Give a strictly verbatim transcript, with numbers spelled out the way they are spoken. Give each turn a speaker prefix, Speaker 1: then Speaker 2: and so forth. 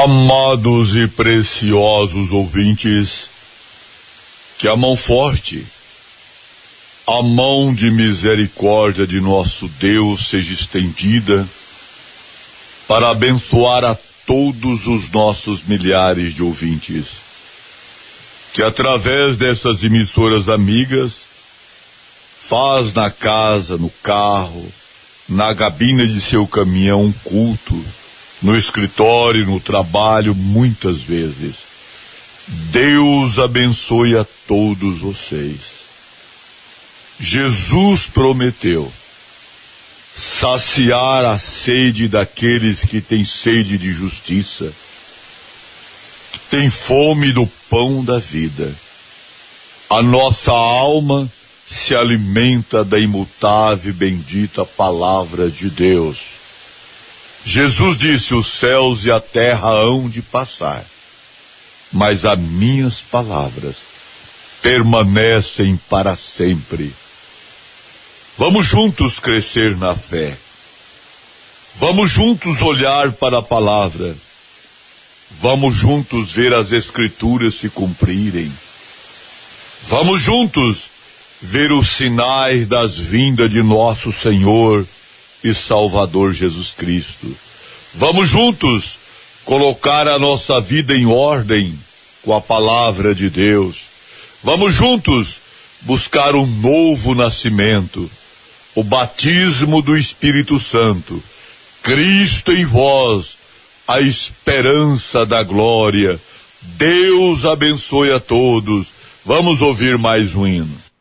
Speaker 1: Amados e preciosos ouvintes, que a mão forte, a mão de misericórdia de nosso Deus seja estendida para abençoar a todos os nossos milhares de ouvintes, que através dessas emissoras amigas faz na casa, no carro, na gabina de seu caminhão um culto, no escritório, no trabalho, muitas vezes. Deus abençoe a todos vocês. Jesus prometeu saciar a sede daqueles que têm sede de justiça, que têm fome do pão da vida. A nossa alma se alimenta da imutável e bendita palavra de Deus. Jesus disse: os céus e a terra hão de passar, mas as minhas palavras permanecem para sempre. Vamos juntos crescer na fé. Vamos juntos olhar para a palavra. Vamos juntos ver as escrituras se cumprirem. Vamos juntos ver os sinais das vindas de nosso Senhor e Salvador Jesus Cristo. Vamos juntos colocar a nossa vida em ordem com a palavra de Deus. Vamos juntos buscar um novo nascimento, o batismo do Espírito Santo, Cristo em vós, a esperança da glória. Deus abençoe a todos. Vamos ouvir mais um hino.